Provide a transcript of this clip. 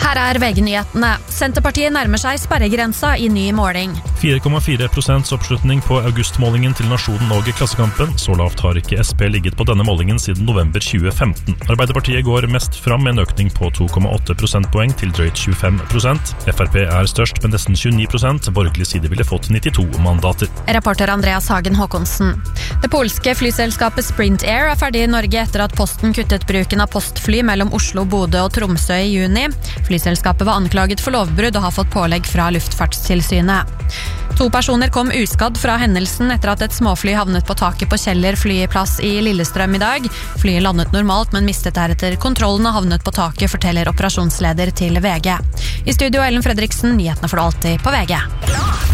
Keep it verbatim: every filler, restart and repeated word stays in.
Her er V G-nyhetene. Senterpartiet nærmer seg sperregrensa i ny måling. fire komma fire prosent oppslutning på augustmålingen til Nasjonen og Klassekampen. Så lavt har ikke S P ligget på denne målingen siden november tjue femten. Arbeiderpartiet går mest fram med en økning på to komma åtte prosentpoeng til drøyt tjuefem prosent. F R P er størst med nesten tjueni prosent. Borgerlig side ville fått nittito mandater. Reporter Andreas Hagen Håkonsen. Det polske flyselskapet Sprint Air er ferdig i Norge etter at Posten kuttet bruken av postfly mellom Oslo, Bodø og Tromsø i juni. Flyselskapet var anklaget for lovbrudd og har fått pålegg fra Luftfartstilsynet. To personer kom uskadd fra hendelsen etter at et småfly havnet på taket på Kjeller flyplass i Lillestrøm i dag. Flyet landet normalt, men mistet deretter kontrollen og havnet på taket, forteller operasjonsleder til V G. I studio Ellen Fredriksen, nyhetene får du alltid på V G.